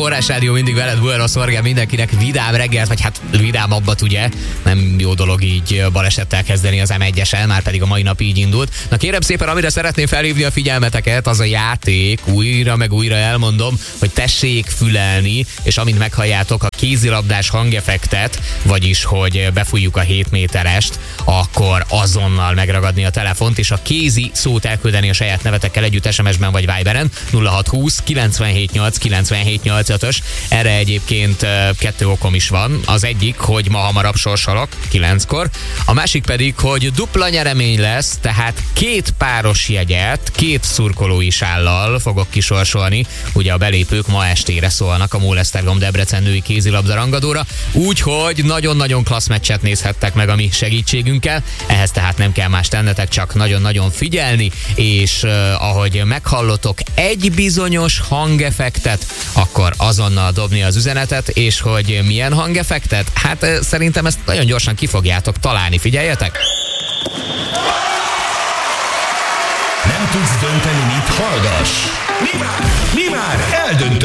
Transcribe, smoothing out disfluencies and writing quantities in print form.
Forrás Rádió mindig veled, Buenos Orgán, mindenkinek vidám reggelt, vagy hát vidámabbat, ugye? Nem jó dolog így balesettel kezdeni az M1-esen, már pedig a mai nap így indult. Na kérem szépen, amire szeretném felhívni a figyelmeteket, az a játék, újra meg újra elmondom, hogy tessék fülelni, és amint meghalljátok a kézilabdás hangeffektet, vagyis hogy befújjuk a 7 méterest, akkor azonnal megragadni a telefont, és a kézi szót elküldeni a saját nevetekkel együtt SMS-ben vagy Viberen 0620 978 978-ös. Erre egyébként 2 okom is van. Az egyik, hogy ma hamarabb sorsolok 9-kor, a másik pedig, hogy dupla nyeremény lesz, tehát 2 páros jegyet, 2 szurkolói sállal fogok kisorsolni. Ugye a belépők ma estére szólnak a Molesztergom Debrecen női kézilabda rangadóra, úgyhogy nagyon-nagyon klassz meccset nézhettek meg a mi segítségünkkel. Ehhez tehát nem kell más tennetek, csak nagyon-nagyon figyelni, és ahogy meghallottok egy bizonyos hangeffektet, akkor azonnal dobni az üzenetet, és hogy milyen hangeffektet? Hát szerintem ezt nagyon gyorsan ki fogjátok találni, figyeljetek! Nem tudsz dönteni, mit hallgass? Mi már eldöntött!